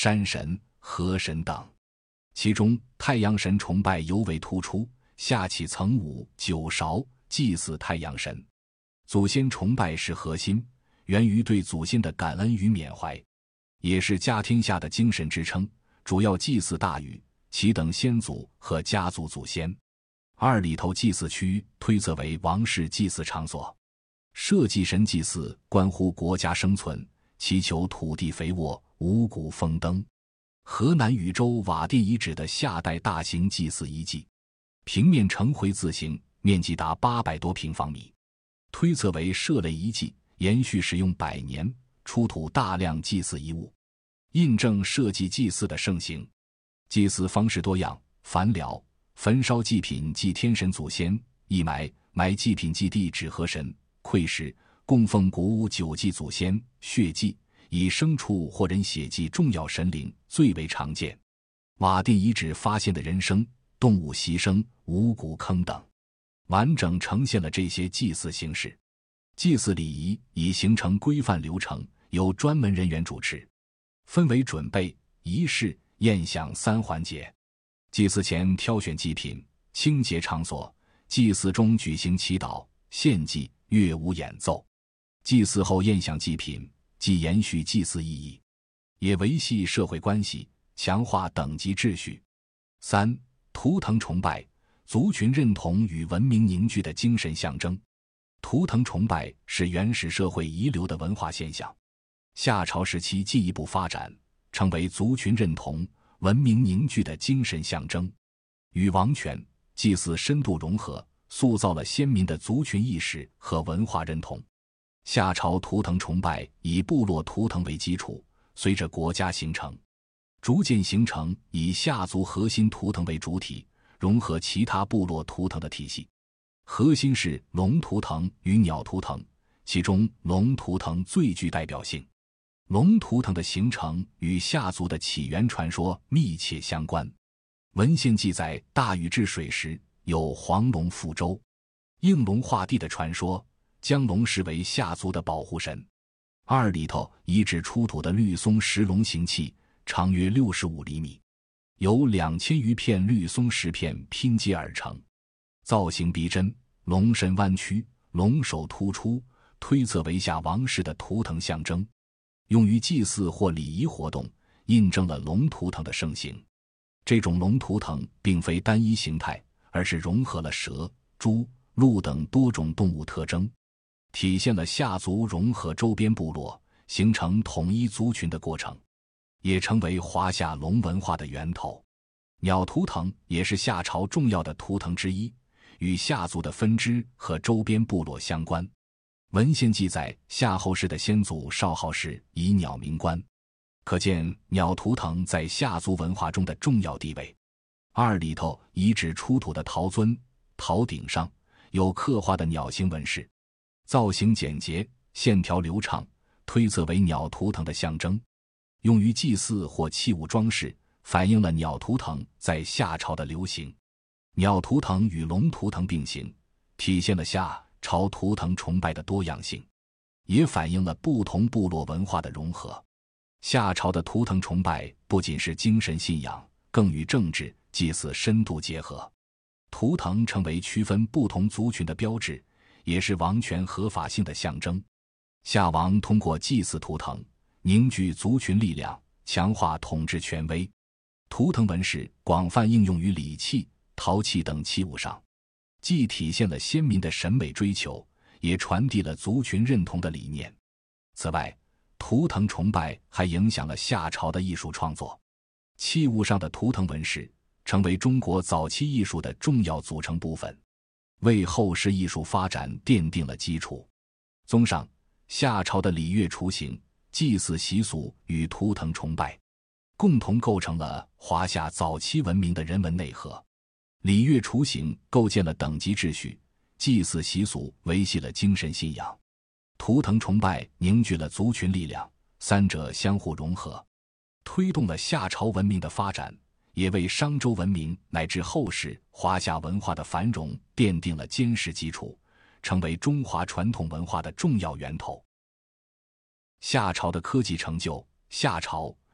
山神、河神等。其中太阳神崇拜尤为突出，夏启曾舞九韶祭祀太阳神。祖先崇拜是核心，源于对祖先的感恩与缅怀，也是家天下的精神支撑，主要祭祀大禹、其等先祖和家族祖先。二里头祭祀区推测为王室祭祀场所。社稷神祭祀关乎国家生存，祈求土地肥沃、五谷丰登。河南禹州瓦店遗址的夏代大型祭祀遗迹，平面呈回字形，面积达800多平方米，推测为社类遗迹，延续使用100年，出土大量祭祀遗物，印证社稷祭祀的盛行。祭祀方式多样，凡燎、焚烧祭品祭天神祖先，义埋祭品祭地指河神，馈食、供奉谷物酒祭祖先，血祭以牲畜或人血祭重要神灵最为常见。瓦店遗址发现的人牲、动物牺牲、五谷坑等，完整呈现了这些祭祀形式。祭祀礼仪已形成规范流程，由专门人员主持，分为准备、仪式、宴享3环节。祭祀前挑选祭品，清洁场所，祭祀中举行祈祷、献祭、乐舞演奏。祭祀后宴享祭品，既延续祭祀意义，也维系社会关系，强化等级秩序。3. 图腾崇拜，族群认同与文明凝聚的精神象征。图腾崇拜是原始社会遗留的文化现象，夏朝时期进一步发展，成为族群认同、文明凝聚的精神象征，与王权、祭祀深度融合，塑造了鲜明的族群意识和文化认同。夏朝图腾崇拜以部落图腾为基础，随着国家形成，逐渐形成以夏族核心图腾为主体，融合其他部落图腾的体系。核心是龙图腾与鸟图腾，其中龙图腾最具代表性。龙图腾的形成与夏族的起源传说密切相关。文献记载，大禹治水时有黄龙覆舟、应龙化地的传说，将龙视为夏族的保护神。二里头遗址出土的绿松石龙形器长约65厘米，由2000余片绿松石片拼接而成，造型逼真，龙身弯曲，龙首突出，推测为夏王室的图腾象征，用于祭祀或礼仪活动，印证了龙图腾的盛行。这种龙图腾并非单一形态，而是融合了蛇、猪、鹿等多种动物特征，体现了夏族融合周边部落，形成统一族群的过程，也成为华夏龙文化的源头。鸟图腾也是夏朝重要的图腾之一，与夏族的分支和周边部落相关。文献记载，夏后氏的先祖少昊氏以鸟鸣官，可见鸟图腾在夏族文化中的重要地位。二里头遗址出土的陶尊，陶顶上有刻画的鸟形纹饰，造型简洁，线条流畅，推测为鸟图腾的象征，用于祭祀或器物装饰，反映了鸟图腾在夏朝的流行。鸟图腾与龙图腾并行，体现了夏朝图腾崇拜的多样性，也反映了不同部落文化的融合。夏朝的图腾崇拜不仅是精神信仰，更与政治、祭祀深度结合。图腾成为区分不同族群的标志，也是王权合法性的象征。夏王通过祭祀图腾，凝聚族群力量，强化统治权威。图腾纹饰广泛应用于礼器、陶器等器物上，既体现了先民的审美追求，也传递了族群认同的理念。此外，图腾崇拜还影响了夏朝的艺术创作，器物上的图腾纹饰成为中国早期艺术的重要组成部分，为后世艺术发展奠定了基础。综上，夏朝的礼乐雏形、祭祀习俗与图腾崇拜，共同构成了华夏早期文明的人文内核。礼乐雏形构建了等级秩序，祭祀习俗维系了精神信仰，图腾崇拜凝聚了族群力量，三者相互融合，推动了夏朝文明的发展，也为商周文明乃至后世华夏文化的繁荣奠定了坚实基础，成为中华传统文化的重要源头。夏朝的科技成就。夏朝